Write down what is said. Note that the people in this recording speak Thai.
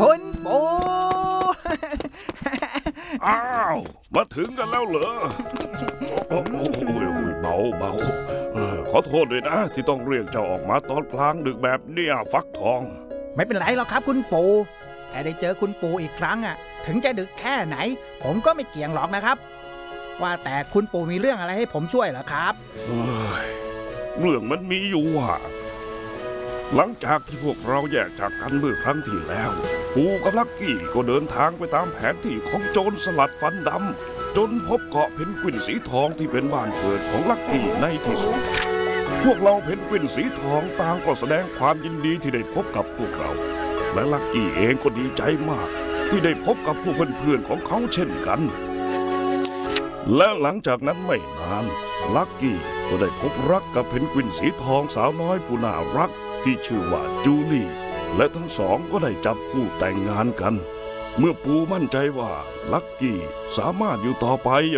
คุณปู่อ้าวมาถึงกันแล้วเหรอโอ้ยเบาขอโทษด้วยนะที่ต้องเรียกเจ้าออกมาตอนกลางดึกแบบเนี้ยฟักทองไม่เป็นไรหรอกครับคุณปู่แค่ได้เจอคุณปู่อีกครั้งอ่ะถึงจะดึกแค่ไหนผมก็ไม่เกี่ยงหรอกนะครับว่าแต่คุณปู่มีเรื่องอะไรให้ผมช่วยเหรอครับเรื่องมันมีอยู่ว่าหลังจากที่พวกเราแยกจากกันเมื่อครั้งที่แล้วปู่กับลักกี้ก็เดินทางไปตามแผนที่ของโจรสลัดฟันดำจนพบเกาะเพนกวินสีทองที่เป็นบ้านเกิดของลักกี้ในที่สุดพวกเราเพนกวินสีทองต่างก็แสดงความยินดีที่ได้พบกับพวกเราและลักกี้เองก็ดีใจมากที่ได้พบกับพวกเพื่อนๆของเขาเช่นกันและหลังจากนั้นไม่นานลักกี้ก็ได้พบรักกับเพนกวินสีทองสาวน้อยผู้น่ารักที่ชื่อว่าจูลี่และทั้งสองก็ได้จับคู่แต่งงานกันเมื่อปู่มั่นใจว่าลักกี้สามารถอยู่ต่อไป